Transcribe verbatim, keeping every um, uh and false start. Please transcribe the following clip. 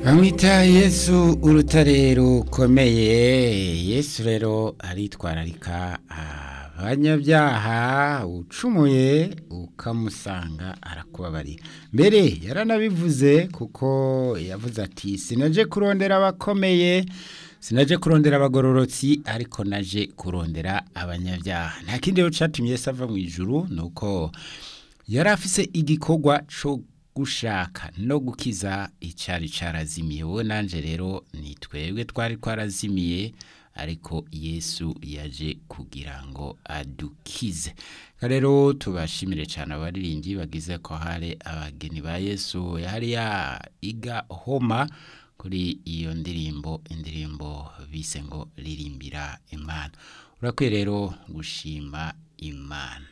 Bamwita Yesu urutare rukomeye. Yesu rero aritwararika abanyabyaha, ucumuye ukamusanga arakubabarira. Mbere yaranabivuze kuko yavuze ati sinaje kurondera abakomeye, sinaje kurondera abagororotsi, ariko naje kurondera abanyabyaha. Nta kindi rero catumye Yesu ava mu ijuru, nuko yari afise igikorwa co gushaka no gukiza icari carazimiye. Wowe nanje rero ni twebwe twari twarazimiye, ariko Yesu yaje kugira ngo adukize. Rero tubashimire cyane abaririmbyi bagize ko hari abageni ba Yesu yari ya iga homa kuri iyo ndirimbo, indirimbo bise ngo ririmbira Imana. Urakwiye rero gushima Imana.